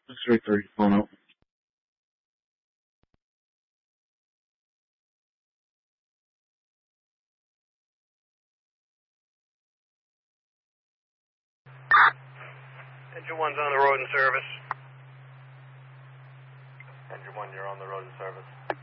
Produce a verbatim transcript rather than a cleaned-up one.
three thirty, phone out. Engine one's on the road in service. Engine one, you're on the road in service.